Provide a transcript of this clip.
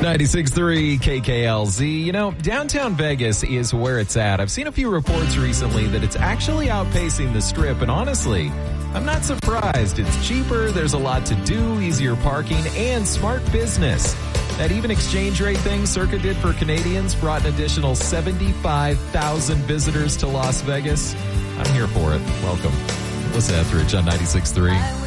96.3 KKLZ. You know, downtown Vegas is where it's at. I've seen a few reports recently that it's actually outpacing the Strip, and honestly, I'm not surprised. It's cheaper, there's a lot to do, easier parking, and smart business. That even exchange rate thing Circa did for Canadians brought an additional 75,000 visitors to Las Vegas. I'm here for it. Welcome. What's Etheridge on 96.3?